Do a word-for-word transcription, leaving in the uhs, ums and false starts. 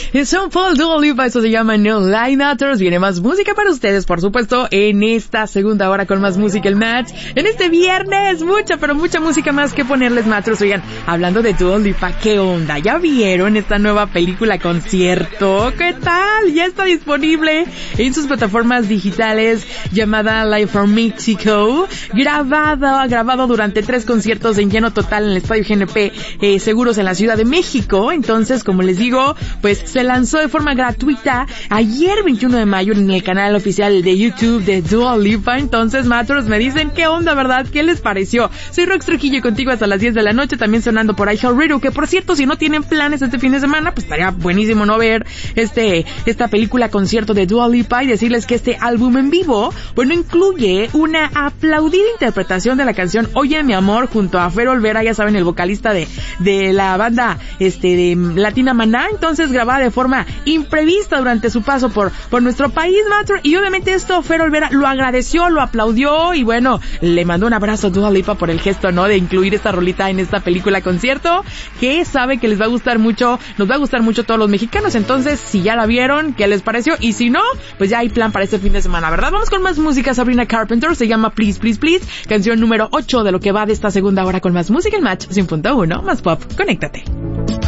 Sean Paul, Dua Lipa, eso se llama No Lie Matters. Viene más música para ustedes, por supuesto, en esta segunda hora con más música el match. En este viernes, mucha, pero mucha música más que ponerles Matters. Oigan, hablando de Dua Lipa, ¿qué onda? ¿Ya vieron esta nueva película concierto? ¿Qué tal? Ya está disponible en sus plataformas digitales, llamada Live from Mexico, grabado, grabado durante tres conciertos en lleno total en el Estadio G N P eh, Seguros en la Ciudad de México. Entonces, como les digo, pues se lanzó de forma gratuita ayer veintiuno de mayo en el canal oficial de YouTube de Dua Lipa. Entonces, Matters, me dicen qué onda, ¿verdad? ¿Qué les pareció? Soy Rox Trujillo contigo hasta las diez de la noche, también sonando por iHeartRadio, que por cierto, si no tienen planes este fin de semana, pues estaría buenísimo no ver este esta película concierto de Dua Lipa y decirles que este álbum en vivo, bueno, incluye una aplaudida interpretación de la canción Oye mi amor junto a Fer Olvera, ya saben, el vocalista de de la banda este de Latina Maná. Entonces, grabada de forma imprevista durante su paso por por nuestro país, Matter, y obviamente esto Fer Olvera lo agradeció, lo aplaudió y bueno, le mandó un abrazo a Dua Lipa por el gesto, ¿no?, de incluir esta rolita en esta película concierto, que sabe que les va a gustar mucho, nos va a gustar mucho a todos los mexicanos. Entonces, si ya la vieron, ¿qué les pareció? Y si no, pues ya hay plan para este fin de semana, ¿verdad? Vamos con más música. Sabrina Carpenter, se llama Please, Please, Please, canción número ocho de lo que va de esta segunda hora con más música, el match cien punto uno, más pop, conéctate.